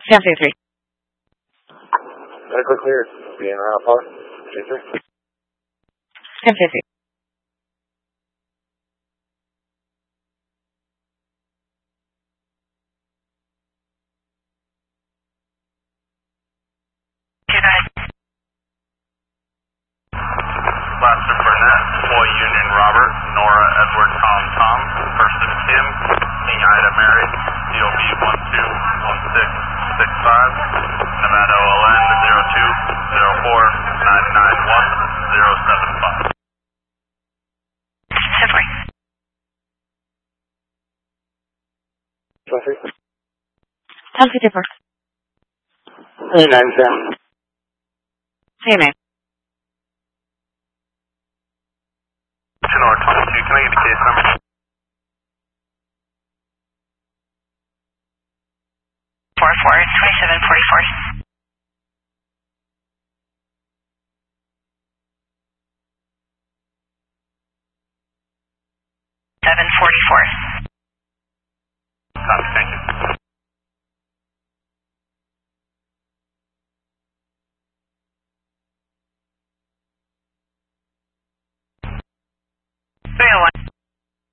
1053. Medical clear. Being around par. 1050. Blaster Burnett, Boy Union Robert, Nora Edward Tom Tom, Person Kim, King Ida Mary, DOB 121665, Nevada OLN 0204991075. 1054. 9-7. CMA. Tenor 22, can I get the case number? Four 2744. 744.